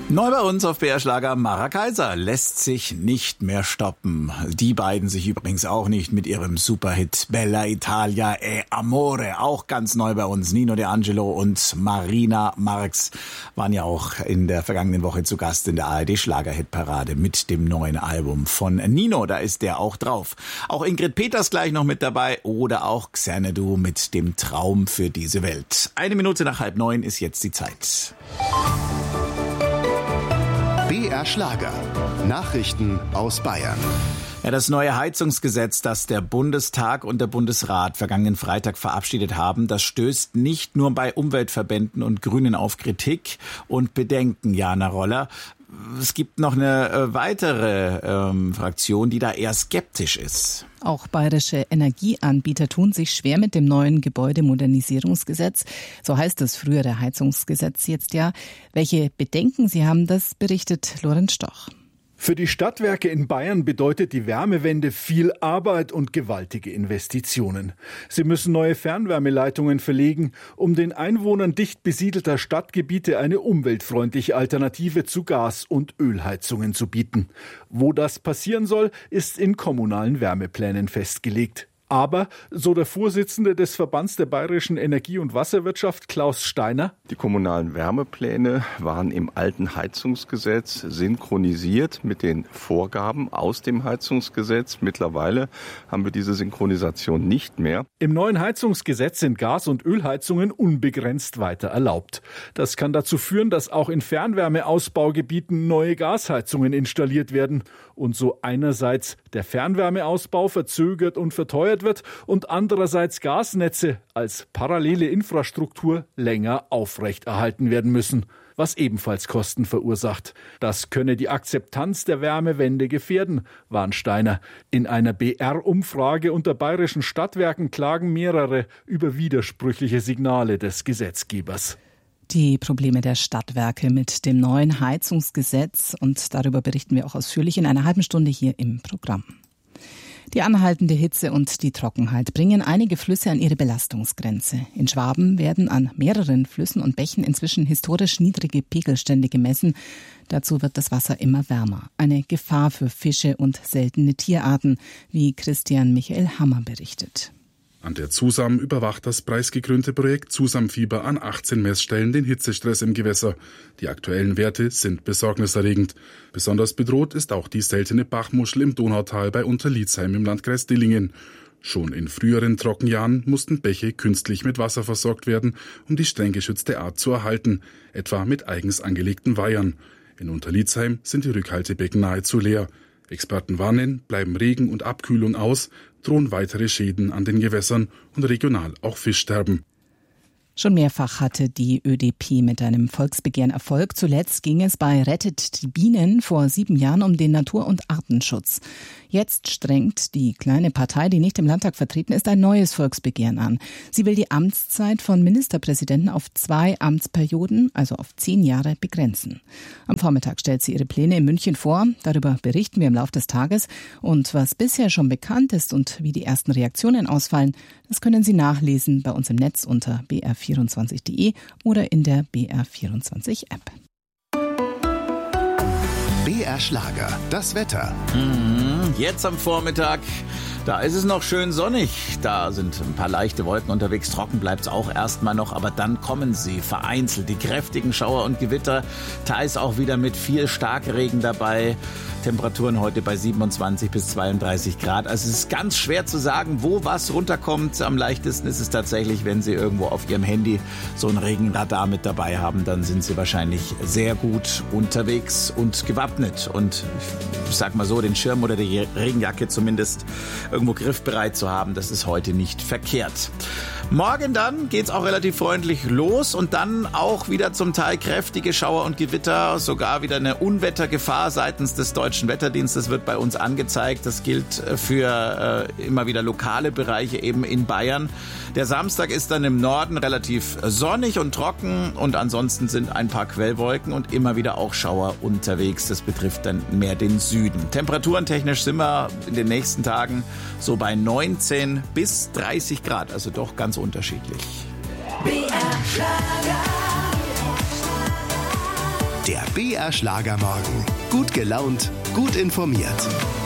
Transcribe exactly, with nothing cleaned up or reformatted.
Neu bei uns auf B R Schlager, Mara Kaiser lässt sich nicht mehr stoppen. Die beiden sich übrigens auch nicht mit ihrem Superhit Bella Italia e Amore. Auch ganz neu bei uns. Nino De Angelo und Marina Marx waren ja auch in der vergangenen Woche zu Gast in der A R D Schlagerhitparade mit dem neuen Album von Nino. Da ist der auch drauf. Auch Ingrid Peters gleich noch mit dabei oder auch Xanadu mit dem Traum für diese Welt. Eine Minute nach halb neun ist jetzt die Zeit. B R Schlager. Nachrichten aus Bayern. Ja, das neue Heizungsgesetz, das der Bundestag und der Bundesrat vergangenen Freitag verabschiedet haben, das stößt nicht nur bei Umweltverbänden und Grünen auf Kritik und Bedenken, Jana Roller. Es gibt noch eine äh, weitere ähm, Fraktion, die da eher skeptisch ist. Auch bayerische Energieanbieter tun sich schwer mit dem neuen Gebäudemodernisierungsgesetz. So heißt das frühere Heizungsgesetz jetzt ja. Welche Bedenken sie haben, das berichtet Lorenz Stoch. Für die Stadtwerke in Bayern bedeutet die Wärmewende viel Arbeit und gewaltige Investitionen. Sie müssen neue Fernwärmeleitungen verlegen, um den Einwohnern dicht besiedelter Stadtgebiete eine umweltfreundliche Alternative zu Gas- und Ölheizungen zu bieten. Wo das passieren soll, ist in kommunalen Wärmeplänen festgelegt. Aber, so der Vorsitzende des Verbands der bayerischen Energie- und Wasserwirtschaft, Klaus Steiner: Die kommunalen Wärmepläne waren im alten Heizungsgesetz synchronisiert mit den Vorgaben aus dem Heizungsgesetz. Mittlerweile haben wir diese Synchronisation nicht mehr. Im neuen Heizungsgesetz sind Gas- und Ölheizungen unbegrenzt weiter erlaubt. Das kann dazu führen, dass auch in Fernwärmeausbaugebieten neue Gasheizungen installiert werden und so einerseits der Fernwärmeausbau verzögert und verteuert wird und andererseits Gasnetze als parallele Infrastruktur länger aufrechterhalten werden müssen, was ebenfalls Kosten verursacht. Das könne die Akzeptanz der Wärmewende gefährden, warnt Steiner. In einer B R-Umfrage unter bayerischen Stadtwerken klagen mehrere über widersprüchliche Signale des Gesetzgebers. Die Probleme der Stadtwerke mit dem neuen Heizungsgesetz, und darüber berichten wir auch ausführlich in einer halben Stunde hier im Programm. Die anhaltende Hitze und die Trockenheit bringen einige Flüsse an ihre Belastungsgrenze. In Schwaben werden an mehreren Flüssen und Bächen inzwischen historisch niedrige Pegelstände gemessen. Dazu wird das Wasser immer wärmer. Eine Gefahr für Fische und seltene Tierarten, wie Christian Michael Hammer berichtet. An der ZUSAM überwacht das preisgekrönte Projekt ZUSAM-Fieber an achtzehn Messstellen den Hitzestress im Gewässer. Die aktuellen Werte sind besorgniserregend. Besonders bedroht ist auch die seltene Bachmuschel im Donautal bei Unterlietzheim im Landkreis Dillingen. Schon in früheren Trockenjahren mussten Bäche künstlich mit Wasser versorgt werden, um die streng geschützte Art zu erhalten, etwa mit eigens angelegten Weihern. In Unterlietzheim sind die Rückhaltebecken nahezu leer. Experten warnen, bleiben Regen und Abkühlung aus, drohen weitere Schäden an den Gewässern und regional auch Fischsterben. Schon mehrfach hatte die Ö D P mit einem Volksbegehren Erfolg. Zuletzt ging es bei Rettet die Bienen vor sieben Jahren um den Natur- und Artenschutz. Jetzt strengt die kleine Partei, die nicht im Landtag vertreten ist, ein neues Volksbegehren an. Sie will die Amtszeit von Ministerpräsidenten auf zwei Amtsperioden, also auf zehn Jahre, begrenzen. Am Vormittag stellt sie ihre Pläne in München vor. Darüber berichten wir im Laufe des Tages. Und was bisher schon bekannt ist und wie die ersten Reaktionen ausfallen, das können Sie nachlesen bei uns im Netz unter b r vierundzwanzig punkt de oder in der B R vierundzwanzig App. B R Schlager, das Wetter. Mhm, jetzt am Vormittag, da ist es noch schön sonnig. Da sind ein paar leichte Wolken unterwegs. Trocken bleibt es auch erstmal noch, aber dann kommen sie vereinzelt. Die kräftigen Schauer und Gewitter, teils auch wieder mit viel Starkregen dabei. Temperaturen heute bei siebenundzwanzig bis zweiunddreißig Grad. Also es ist ganz schwer zu sagen, wo was runterkommt. Am leichtesten ist es tatsächlich, wenn Sie irgendwo auf Ihrem Handy so ein Regenradar mit dabei haben. Dann sind Sie wahrscheinlich sehr gut unterwegs und gewappnet. Und ich sag mal so, den Schirm oder die Regenjacke zumindest irgendwo griffbereit zu haben, das ist heute nicht verkehrt. Morgen dann geht's auch relativ freundlich los und dann auch wieder zum Teil kräftige Schauer und Gewitter, sogar wieder eine Unwettergefahr seitens des Deutschen Wetterdienstes wird bei uns angezeigt. Das gilt für äh, immer wieder lokale Bereiche eben in Bayern. Der Samstag ist dann im Norden relativ sonnig und trocken und ansonsten sind ein paar Quellwolken und immer wieder auch Schauer unterwegs. Das betrifft dann mehr den Süden. Temperaturen-technisch sind wir in den nächsten Tagen so bei neunzehn bis dreißig Grad, also doch ganz unterschiedlich. B R Schlager. Der B R Schlagermorgen. Gut gelaunt, gut informiert.